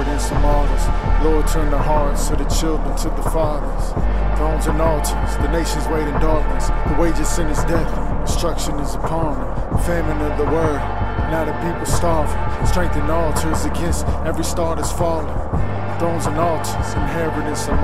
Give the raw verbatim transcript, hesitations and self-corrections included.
inheritance of martyrs. Lord, turn the hearts of the children to the fathers. Thrones and altars, the nations wait in darkness. The wages sin is death, destruction is upon them. Famine of the word, now the people starving. Strengthen altars against every star that's falling. Thrones and altars, inheritance of